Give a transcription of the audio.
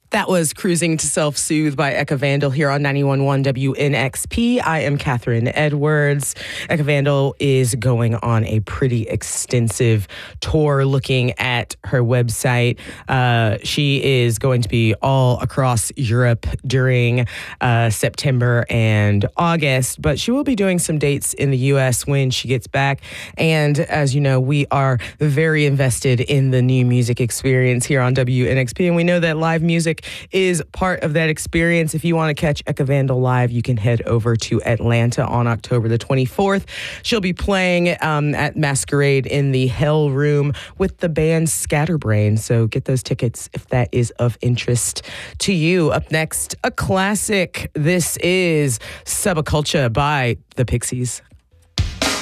That was Cruising to Self-Soothe by Eka Vandal here on 91.1 WNXP. I am Catherine Edwards. Eka Vandal is going on a pretty extensive tour. Looking at her website, she is going to be all across Europe during September and August, but she will be doing some dates in the U.S. when she gets back. And as you know, we are very invested in the new music experience here on WNXP, and we know that live music is part of that experience. If you want to catch Eka Vandal live, you can head over to Atlanta on October the 24th. She'll be playing at Masquerade in the Hell Room with the band Scatterbrain. So get those tickets if that is of interest to you. Up next, a classic. This is Subculture by the Pixies.